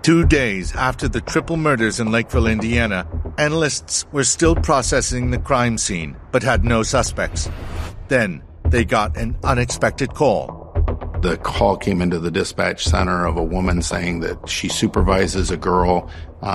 2 days after the triple murders in Lakeville, Indiana, analysts were still processing the crime scene, but had no suspects. Then, they got an unexpected call. The call came into the dispatch center of a woman saying that she supervises a girl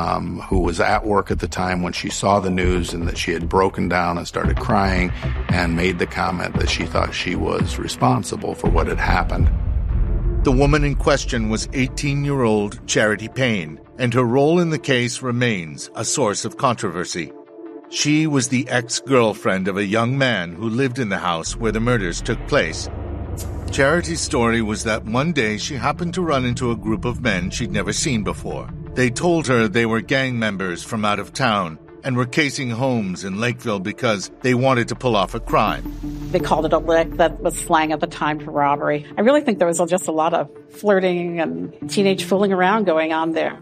who was at work at the time when she saw the news, and that she had broken down and started crying and made the comment that she thought she was responsible for what had happened. The woman in question was 18-year-old Charity Payne, and her role in the case remains a source of controversy. She was the ex-girlfriend of a young man who lived in the house where the murders took place. Charity's story was that one day she happened to run into a group of men she'd never seen before. They told her they were gang members from out of town and were casing homes in Lakeville because they wanted to pull off a crime. They called it a lick. That was slang at the time for robbery. I really think there was just a lot of flirting and teenage fooling around going on there.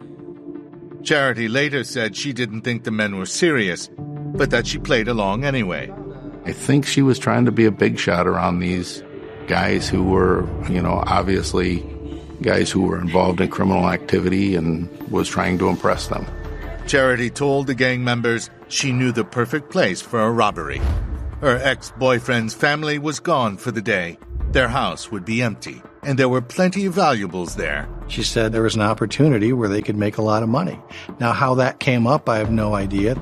Charity later said she didn't think the men were serious, but that she played along anyway. I think she was trying to be a big shot around these guys who were, obviously guys who were involved in criminal activity, and was trying to impress them. Charity told the gang members she knew the perfect place for a robbery. Her ex-boyfriend's family was gone for the day. Their house would be empty, and there were plenty of valuables there. She said there was an opportunity where they could make a lot of money. Now, how that came up, I have no idea.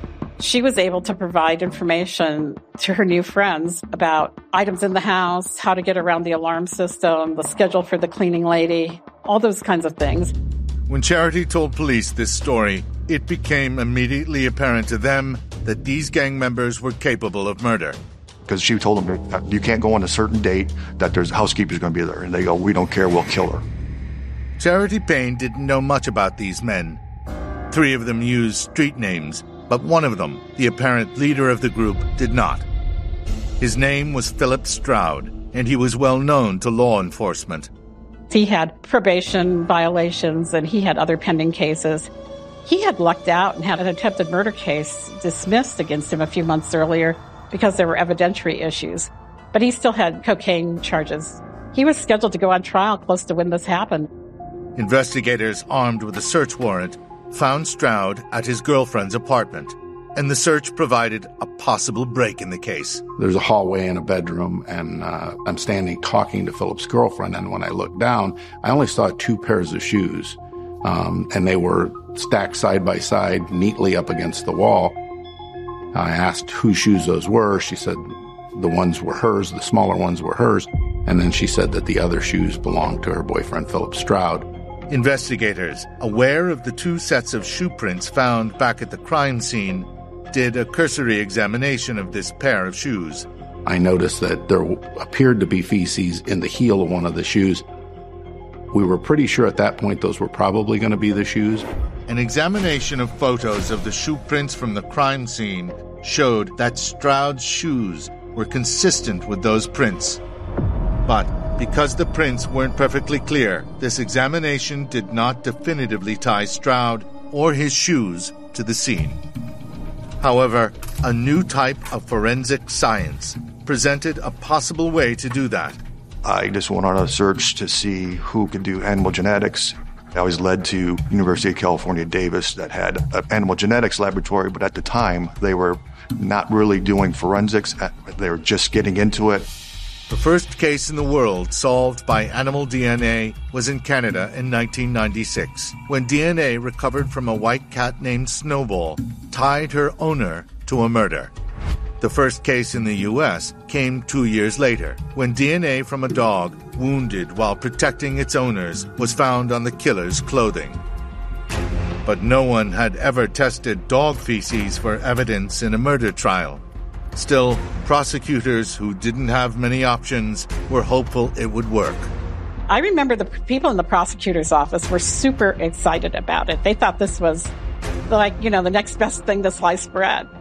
She was able to provide information to her new friends about items in the house, how to get around the alarm system, the schedule for the cleaning lady, all those kinds of things. When Charity told police this story, it became immediately apparent to them that these gang members were capable of murder. Because she told them that you can't go on a certain date, that there's housekeepers going to be there. And they go, we don't care, we'll kill her. Charity Payne didn't know much about these men. 3 of them used street names, but one of them, the apparent leader of the group, did not. His name was Philip Stroud, and he was well known to law enforcement. He had probation violations, and he had other pending cases. He had lucked out and had an attempted murder case dismissed against him a few months earlier because there were evidentiary issues. But he still had cocaine charges. He was scheduled to go on trial close to when this happened. Investigators armed with a search warrant found Stroud at his girlfriend's apartment, and the search provided a possible break in the case. There's a hallway and a bedroom, and I'm standing talking to Philip's girlfriend, and when I looked down, I only saw 2 pairs of shoes, and they were stacked side by side, neatly up against the wall. I asked whose shoes those were. She said the ones were hers, the smaller ones were hers, and then she said that the other shoes belonged to her boyfriend, Philip Stroud. Investigators, aware of the 2 sets of shoe prints found back at the crime scene, did a cursory examination of this pair of shoes. I noticed that there appeared to be feces in the heel of one of the shoes. We were pretty sure at that point those were probably going to be the shoes. An examination of photos of the shoe prints from the crime scene showed that Stroud's shoes were consistent with those prints. But because the prints weren't perfectly clear, this examination did not definitively tie Stroud or his shoes to the scene. However, a new type of forensic science presented a possible way to do that. I just went on a search to see who could do animal genetics. I was led to University of California, Davis, that had an animal genetics laboratory, but at the time, they were not really doing forensics. They were just getting into it. The first case in the world solved by animal DNA was in Canada in 1996, when DNA recovered from a white cat named Snowball tied her owner to a murder. The first case in the U.S. came 2 years later, when DNA from a dog wounded while protecting its owners was found on the killer's clothing. But no one had ever tested dog feces for evidence in a murder trial. Still, prosecutors who didn't have many options were hopeful it would work. I remember the people in the prosecutor's office were super excited about it. They thought this was the next best thing to sliced bread.